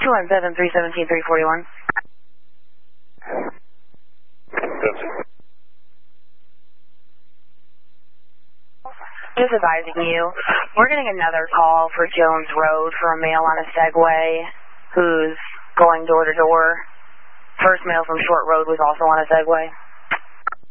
217-317-341. Just advising you, we're getting another call for Jones Road for a male on a Segway who's going door to door. First male from Short Road was also on a Segway.